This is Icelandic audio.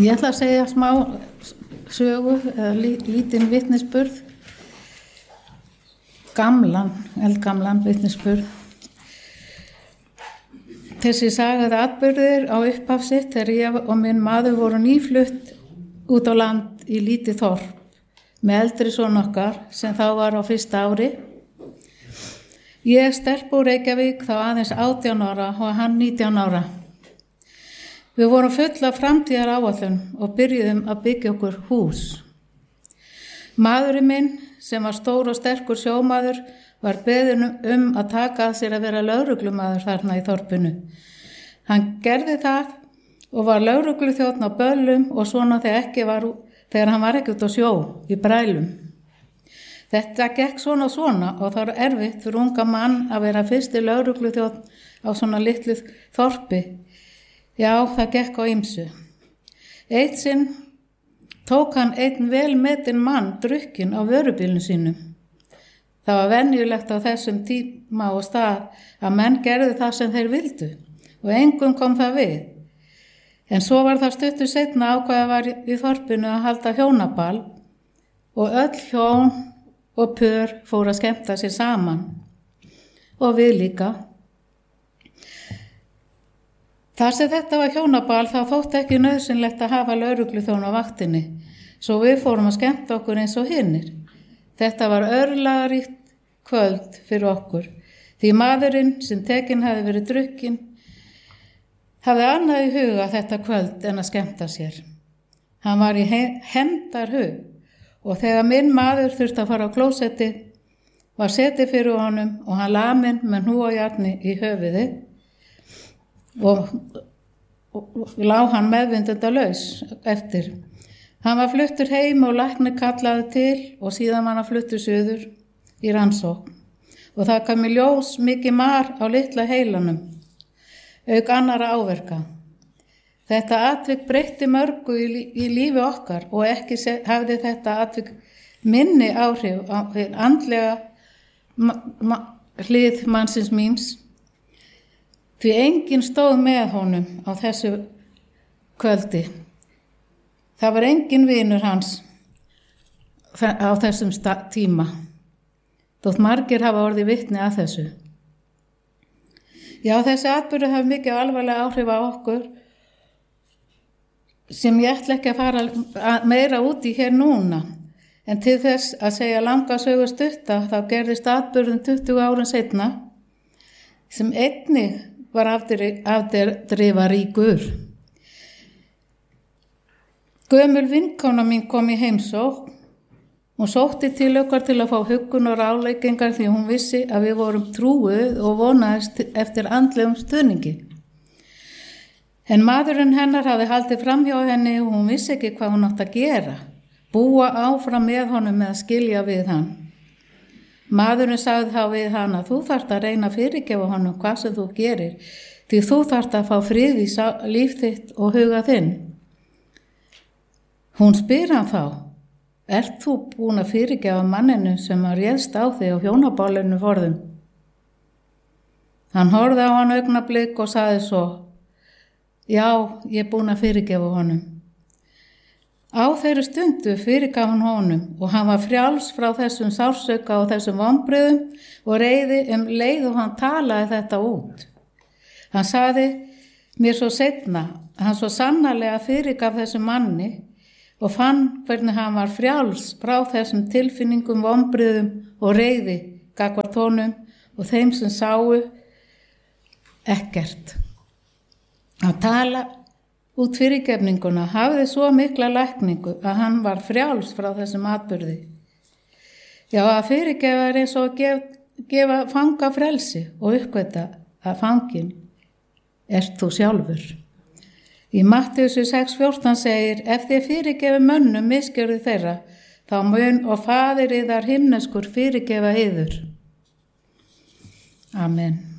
Ég ætla að segja smá sögu eða lítinn vitnisburð, eldgamlan vitnisburð. Þessi sagaði atburðir á upphaf sitt þegar ég og minn maður voru nýflutt út á land í lítið þorp með eldri son okkar sem þá var á fyrsta ári. Ég stelpa úr Reykjavík þá aðeins 18 ára og hann 19 ára. Við vorum full af framtíðar áætlun og byrjuðum að byggja okkur hús. Maðurinn minn, sem var stór og sterkur sjómaður, var beðinn að taka að sér að vera lögreglumaður þarna í þorpinu. Hann gerði það og var lögregluþjónn á böllum og svona þegar hann var ekki út á sjó, í brælum. Þetta gekk svona og það var erfitt fyrir unga mann að vera fyrsti lögregluþjónn á svona litlu þorpi. Já, það gekk á ýmsu. Eitt sinn tók hann einn vel metinn mann drukkinn á vörubílnum sínum. Það var venjulegt á þessum tíma og stað að menn gerðu það sem þeir vildu og engum kom það við. En svo var það stuttu seinna ákveðið var í þorpinu að halda hjónaball og öll hjón og pör fóru að skemmta sér saman og við líka. Þar sem þetta var hjónaball þá þótti ekki nauðsynlegt að hafa lögregluþjón á vaktinni, svo við fórum að skemmta okkur eins og hinnir. Þetta var örlagaríkt kvöld fyrir okkur, því maðurinn sem tekinn hafði verið drukkinn hafði annað í huga þetta kvöld en að skemmta sér. Hann var í hefndarhug og þegar minn maður þurfti að fara á klósetti var setið fyrir honum og hann laminn með hnúajárni í höfuði og lá hann meðvindundalaus eftir. Hann var fluttur heim og læknir kallaði til og síðan var hann fluttur suður í rannsókn og það kom í ljós mikið mar á litla heilanum, auk annara áverka. Þetta atvik breytti mörgu í lífi okkar og ekki hafði þetta atvik minni áhrif á andlega hlið mannsins míns, því enginn stóð með honum á þessu kvöldi. Það var engin vinur hans á þessum tíma, þótt margir hafa orðið vitni að þessu. Já, þessi atburður hafi mikið alvarlega áhrif á okkur sem ég ætla ekki að fara meira út í hér núna, en til þess að segja langa sögu stutta þá gerðist atburðin 20 árum seinna sem einnig var afdrifaríkur. Gömul vinkona mín kom í heimsókn. Hún sótti til okkar til að fá huggun og ráðleggingar því hún vissi að við vorum trúuð og vonaðist eftir andlegum stuðningi. En maðurinn hennar hafði haldið fram hjá henni og hún vissi ekki hvað hún átti að gera. Búa áfram með honum með að skilja við hann. Maðurinn sagði þá við hann að þú þarft að reyna að fyrirgefa honum hvað sem þú gerir, því þú þarft að fá frið í líf þitt og huga þinn. Hún spyr hann þá, ert þú búin að fyrirgefa manninu sem að réðst á þig á hjónaballinu forðum? Hann horfði á hann augnablik og sagði svo, já, ég er búin að fyrirgefa honum. Á þeirri stundu fyrirgaf hann honum og hann var frjáls frá þessum sársauka og þessum vonbrigðum og reiði leið og hann talaði þetta út. Hann sagði mér svo seinna að hann svo sannarlega fyrirgaf þessum manni og fann hvernig hann var frjáls frá þessum tilfinningum, vonbrigðum og reiði gagnvart honum og þeim sem sáu ekkert. Að tala út fyrirgefninguna hafði svo mikla lækningu að hann var frjáls frá þessum atburði. Já, að fyrirgefa er eins og að gefa fanga frelsi og uppgöta að fangin ert þú sjálfur. Í Mattheusar 6:14 segir, ef þið fyrirgefi mönnum misgjörðu þeirra, þá mun og faðir yðar himneskur fyrirgefa yður. Amen.